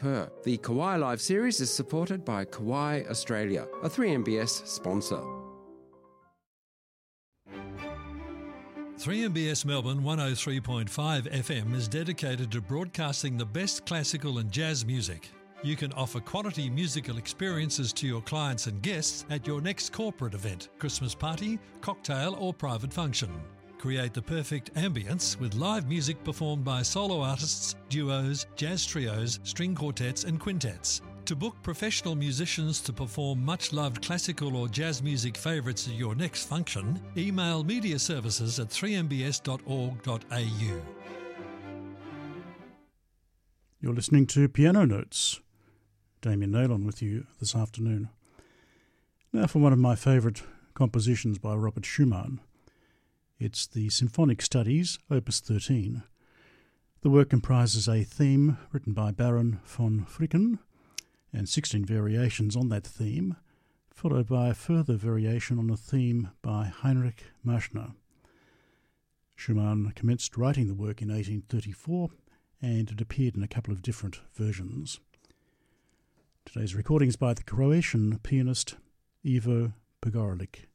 per. The Kauai Live series is supported by Kauai Australia, a 3MBS sponsor. 3MBS Melbourne 103.5 FM is dedicated to broadcasting the best classical and jazz music. You can offer quality musical experiences to your clients and guests at your next corporate event, Christmas party, cocktail or private function. Create the perfect ambience with live music performed by solo artists, duos, jazz trios, string quartets and quintets. To book professional musicians to perform much-loved classical or jazz music favourites at your next function, email mediaservices@3mbs.org.au. You're listening to Piano Notes. Damien Naylon with you this afternoon. Now for one of my favourite compositions by Robert Schumann. It's the Symphonic Studies, Opus 13. The work comprises a theme written by Baron von Fricken and 16 variations on that theme, followed by a further variation on a theme by Heinrich Marschner. Schumann commenced writing the work in 1834, and it appeared in a couple of different versions. Today's recording is by the Croatian pianist Ivo Pegorelic.